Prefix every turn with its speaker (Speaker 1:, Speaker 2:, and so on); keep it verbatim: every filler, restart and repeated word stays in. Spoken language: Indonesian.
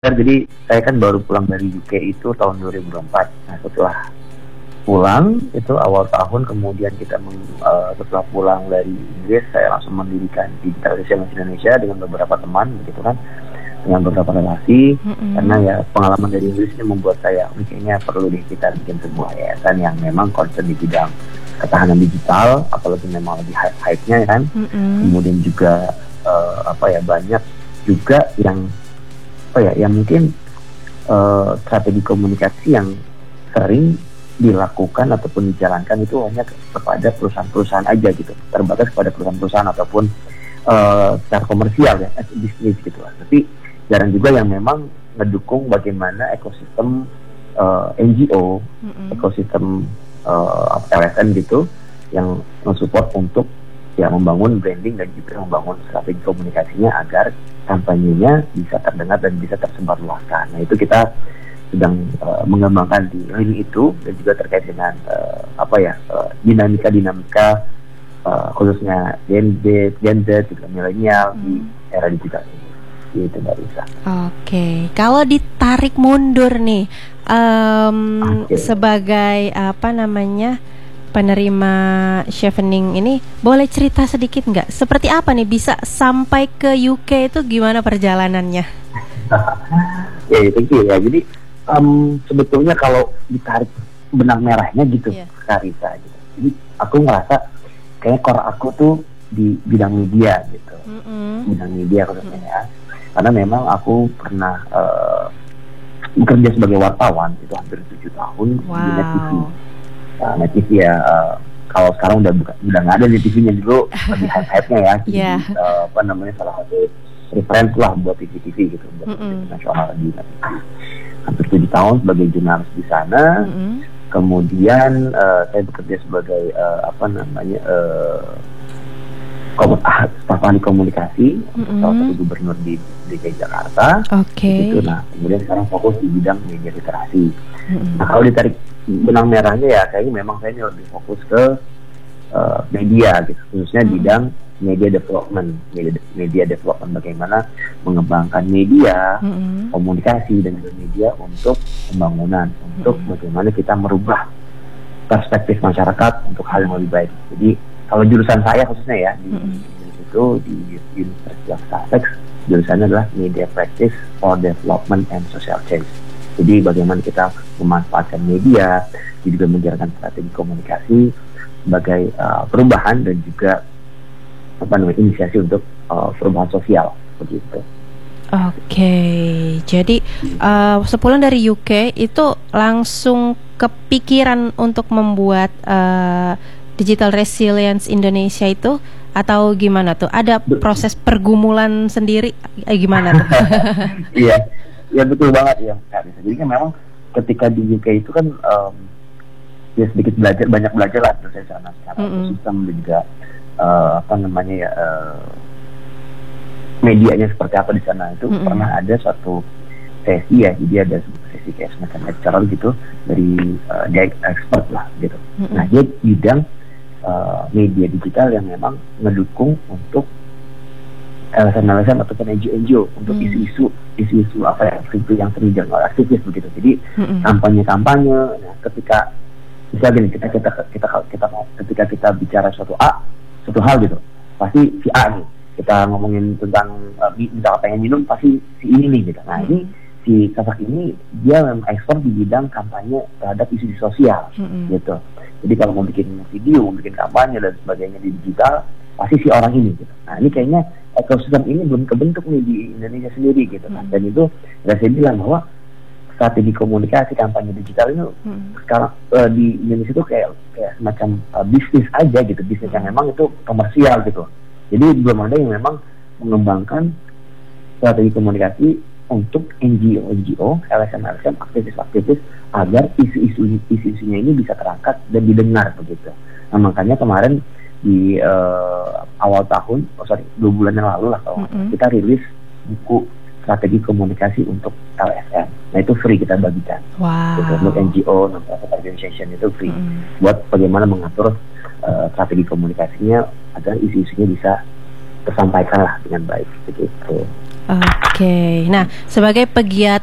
Speaker 1: Jadi saya kan baru pulang dari U K itu tahun dua ribu dua puluh empat. Nah setelah pulang itu awal tahun, kemudian kita meng, uh, setelah pulang dari Inggris, saya langsung mendirikan Digital Resilience Indonesia dengan beberapa teman, begitu kan, dengan beberapa relasi. Mm-hmm. Karena ya pengalaman dari Inggris ini membuat saya, oh, kayaknya perlu deh kita bikin sebuah yayasan yang memang concern di bidang ketahanan digital, apalagi memang lagi hype-hype-nya kan. Mm-hmm. Kemudian juga uh, apa ya banyak juga yang apa ya, yang mungkin uh, strategi komunikasi yang sering dilakukan ataupun dijalankan itu hanya kepada perusahaan-perusahaan aja gitu, terbatas kepada perusahaan-perusahaan ataupun uh, secara komersial ya, as bisnis gitu lah. Tapi jarang juga yang memang mendukung bagaimana ekosistem uh, N G O, mm-hmm. ekosistem uh, L S M gitu, yang mensupport untuk ya membangun branding dan juga membangun strategi komunikasinya agar kampanyenya bisa terdengar dan bisa tersebar luaskan. Nah itu kita sedang uh, mengembangkan di lini itu, dan juga terkait dengan uh, apa ya uh, dinamika-dinamika uh, khususnya Gen Z, Gen Z, juga milenial hmm. di era digital ini. Itu Mbak Lisa.
Speaker 2: Oke, kalau ditarik mundur nih um, okay. sebagai apa namanya penerima Chevening ini, boleh cerita sedikit nggak? Seperti apa nih bisa sampai ke U K itu, gimana perjalanannya?
Speaker 1: Ya itu ya. Jadi um, sebetulnya kalau ditarik benang merahnya gitu, yeah. Karisa gitu. Jadi aku ngerasa kayak core aku tuh di bidang media gitu, mm-hmm. bidang media khususnya mm-hmm. ya. Karena memang aku pernah uh, bekerja sebagai wartawan itu hampir tujuh tahun wow. di Net T V. Uh, Net T V ya, uh, kalau sekarang udah buka, udah nggak ada Net T V-nya, dulu lebih hype-hype-nya ya. Jadi, yeah. uh, apa namanya, salah satu referensi lah buat T V-T V gitu, buat mm-hmm. nasional di Net T V. Hampir tujuh tahun sebagai jurnalis di sana. Mm-hmm. Kemudian uh, saya bekerja sebagai uh, apa namanya uh, kom- ah, staf ahli komunikasi mm-hmm. salah satu gubernur di D K I Jakarta. Oke. Okay. Gitu. Nah kemudian sekarang fokus di bidang media literasi. Mm-hmm. Nah kalau ditarik benang merahnya ya kayaknya memang saya ini lebih fokus ke uh, media gitu, khususnya mm-hmm. bidang media development, media, media development bagaimana mengembangkan media, mm-hmm. komunikasi dan media untuk pembangunan, untuk mm-hmm. bagaimana kita merubah perspektif masyarakat untuk hal yang lebih baik. Jadi kalau jurusan saya khususnya ya di mm-hmm. itu di University of Sussex, jurusannya adalah Media Practice for Development and Social Change. Jadi bagaimana kita memanfaatkan media, juga menjalankan strategi komunikasi sebagai uh, perubahan dan juga apa namanya inisiasi untuk uh, perubahan sosial begitu.
Speaker 2: Oke, okay. Jadi uh, sepulang dari U K itu langsung kepikiran untuk membuat uh, Digital Resilience Indonesia itu, atau gimana tuh? Ada proses pergumulan sendiri, eh, gimana tuh?
Speaker 1: Iya. Ya betul banget ya Kak. Jadi kan memang ketika di U K itu kan um, ya sedikit belajar, banyak belajar lah terus saya sana secara mm-hmm. sistem dan juga uh, apa namanya ya uh, medianya seperti apa di sana itu mm-hmm. pernah ada suatu sesi ya, jadi ada sesi kayak semacam lecturer gitu dari uh, dia expert lah gitu. Mm-hmm. Nah dia bidang uh, media digital yang memang ngedukung untuk L S M-L S M ataupun N G O N G O untuk hmm. isu-isu isu-isu apa ya, isu yang sering dianggap aktivis begitu. Jadi hmm. kampanye-kampanye. Nah, ketika misalnya gini, kita kita kita kita ketika kita bicara suatu A, suatu hal gitu, pasti si A nih. Kita ngomongin tentang uh, minta pengen minum, pasti si ini nih gitu. Nah, hmm. ini si Kasak ini dia memang ekspor di bidang kampanye terhadap isu sosial hmm. gitu. Jadi kalau mau bikin video, mau bikin kampanye dan sebagainya di digital, pasti si orang ini gitu. Nah, ini kayaknya ekosistem ini belum kebentuk nih di Indonesia sendiri gitu kan. Hmm. Dan itu ya saya bilang bahwa strategi komunikasi kampanye digital itu hmm. sekarang uh, di Indonesia itu kayak kayak semacam uh, bisnis aja gitu, bisnis yang memang itu komersial gitu. Jadi belum ada yang memang mengembangkan strategi komunikasi untuk N G O N G O, L S M L S M, aktivis-aktivis agar isu-isu isu-isunya ini bisa terangkat dan didengar begitu. Nah makanya kemarin di uh, awal tahun, oh sorry, dua bulan yang lalu lah kalau mm-hmm. kita rilis buku strategi komunikasi untuk L S M. Nah itu free kita bagikan. Wow. Gitu, untuk N G O, non-profit organization itu free. Mm-hmm. Buat bagaimana mengatur uh, strategi komunikasinya agar isu-isunya bisa tersampaikan lah dengan baik begitu.
Speaker 2: Oke, nah sebagai pegiat